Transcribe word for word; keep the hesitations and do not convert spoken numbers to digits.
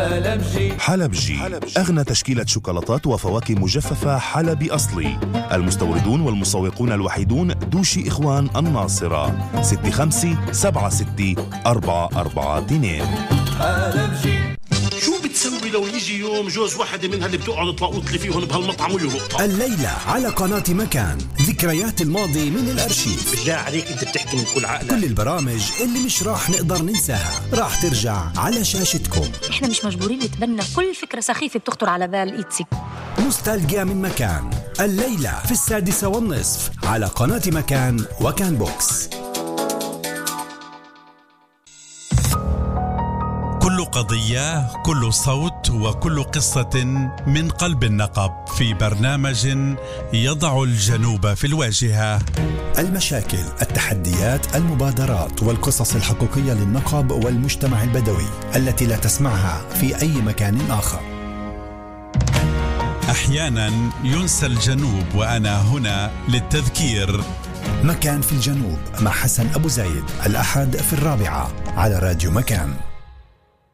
حلبجي. حلبجي أغنى تشكيلة شوكولاتات وفواكه مجففة حلبي أصلي. المستوردون والمسوقون الوحيدون دوشي إخوان الناصرة. ستة خمسة سبعة ستة أربعة أربعة اثنين. حلبجي. شو بتسوي لو يجي يوم جوز واحدة منها اللي بتقعد تلاقوط لي فيهم بهالمطعم ويهرقها؟ الليلة على قناة مكان، ذكريات الماضي من الأرشيف. بالله عليك أنت بتحكي من كل عقلك. كل البرامج اللي مش راح نقدر ننساها راح ترجع على شاشتكم. إحنا مش مجبورين نتبنى كل فكرة سخيفة بتخطر على بال إيتسي. نوستالجيا من مكان، الليلة في السادسة والنصف على قناة مكان وكان بوكس. كل قضية، كل صوت، وكل قصة من قلب النقب في برنامج يضع الجنوب في الواجهة. المشاكل، التحديات، المبادرات والقصص الحقيقية للنقب والمجتمع البدوي التي لا تسمعها في أي مكان آخر. أحيانا ينسى الجنوب وأنا هنا للتذكير. مكان في الجنوب مع حسن أبو زايد، الأحد في الرابعة على راديو مكان.